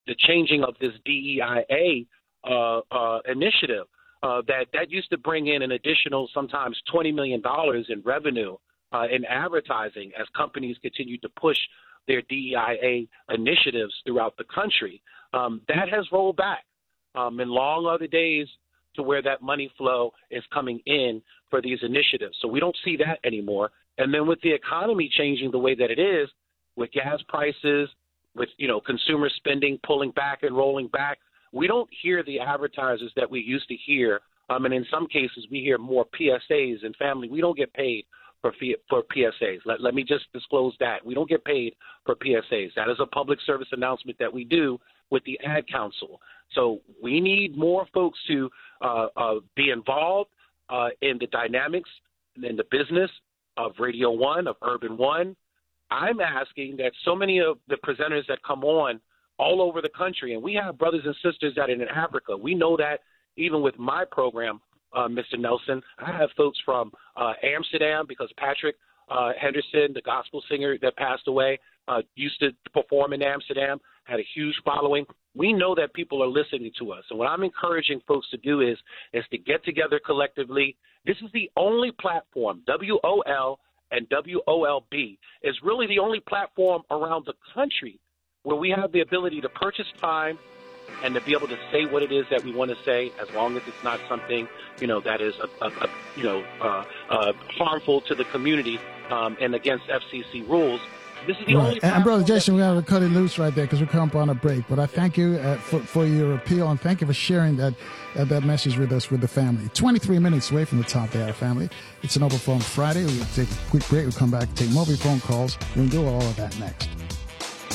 the changing of this DEIA initiative that used to bring in an additional sometimes $20 million in revenue in advertising as companies continue to push their DEIA initiatives throughout the country. That has rolled back. And long are the days to where that money flow is coming in for these initiatives. So we don't see that anymore. And then with the economy changing the way that it is, with gas prices, with, consumer spending pulling back and rolling back, we don't hear the advertisers that we used to hear. And in some cases, we hear more PSAs and family. We don't get paid for PSAs. Let me just disclose that. We don't get paid for PSAs. That is a public service announcement that we do with the Ad Council. So we need more folks to be involved in the dynamics and in the business of Radio One, of Urban One. I'm asking that so many of the presenters that come on all over the country, and we have brothers and sisters that are in Africa. We know that even with my program, Mr. Nelson, I have folks from Amsterdam, because Patrick Henderson, the gospel singer that passed away, used to perform in Amsterdam, had a huge following. We know that people are listening to us. And what I'm encouraging folks to do is to get together collectively. This is the only platform, WOL and WOLB, is really the only platform around the country where we have the ability to purchase time and to be able to say what it is that we want to say, as long as it's not something, that is, harmful to the community and against FCC rules. This is the only platform. And Brother Jason, we have to cut it loose right there because we're coming up on a break. But I thank you for your appeal, and thank you for sharing that message with us, with the family. 23 minutes away from the top of the hour, family. It's an Open Phone Friday. We'll take a quick break. We'll come back and take more phone calls. We'll do all of that next.